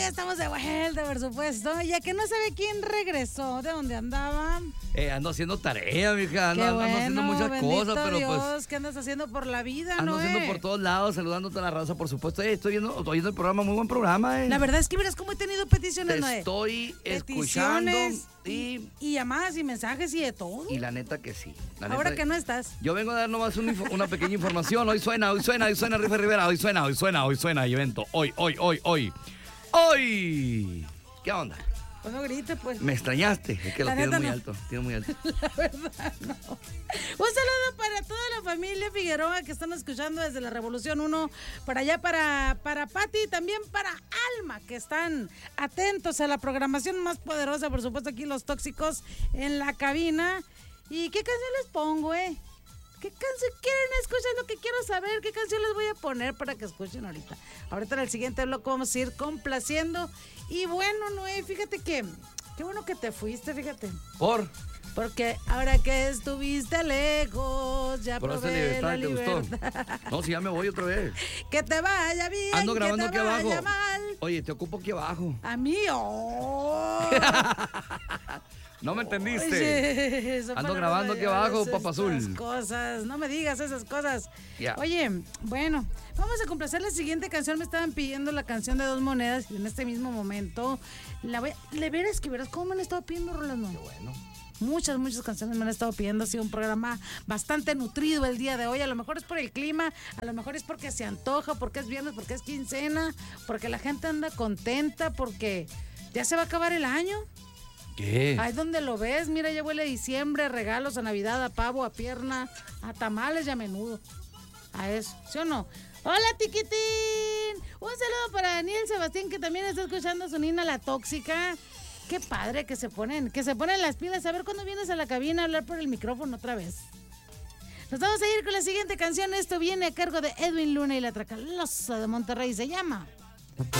ya estamos de vuelta, por supuesto. Ya que no sabe quién regresó, de dónde andaba. Ando haciendo tarea, mija. Qué Ando bueno, haciendo muchas cosas, pero Dios, pues. ¿qué andas haciendo por la vida, Ando no? haciendo por todos lados, saludando a toda la raza, por supuesto. Estoy viendo el programa, muy buen programa, La verdad es que verás cómo he tenido peticiones, Te Noé. estoy escuchando y llamadas y mensajes y de todo. y la neta que sí. Ahora que no estás. Yo vengo a dar nomás una pequeña información. Hoy suena Rifa Rivera. Hoy suena evento. Hoy. ¿Qué onda? Pues no grites, pues. Me extrañaste. Es que lo tienes muy alto. La verdad, no. Un saludo para toda la familia Figueroa que están escuchando desde la Revolución 1. Para allá, para Pati y también para Alma, que están atentos a la programación más poderosa. Por supuesto, aquí los tóxicos en la cabina. ¿Y qué canción les pongo, ¿Qué canción quieren escuchar? Lo que quiero saber. ¿Qué canción les voy a poner para que escuchen ahorita? Ahorita en el siguiente bloque vamos a ir complaciendo. Y bueno, Noé, fíjate que... Qué bueno que te fuiste, fíjate. Porque ahora que estuviste lejos, ya probé la libertad. ¿Te gustó? No, si ya me voy otra vez. Que te vaya bien, ando grabando que te aquí vaya abajo. mal. Oye, te ocupo aquí abajo. A mí, No me entendiste. Oye, ando grabando aquí abajo, Papa Azul. Cosas, no me digas esas cosas. Ya. Oye, bueno, vamos a complacer la siguiente canción. Me estaban pidiendo la canción de Dos Monedas y en este mismo momento le verás cómo me han estado pidiendo rolas, ¿no? Qué bueno. Muchas canciones me han estado pidiendo. Ha sido un programa bastante nutrido el día de hoy. A lo mejor es por el clima, a lo mejor es porque se antoja, porque es viernes, porque es quincena, porque la gente anda contenta, porque ya se va a acabar el año. ¿Qué? Ahí donde lo ves, mira, ya huele a diciembre, regalos, a Navidad, a pavo, a pierna, a tamales y a menudo. A eso, ¿sí o no? ¡Hola, Tiquitín! Un saludo para Daniel Sebastián, que también está escuchando a su nina La Tóxica. Qué padre que se ponen las pilas. A ver cuándo vienes a la cabina a hablar por el micrófono otra vez. Nos vamos a ir con la siguiente canción. Esto viene a cargo de Edwin Luna y la Tracalosa de Monterrey. Se llama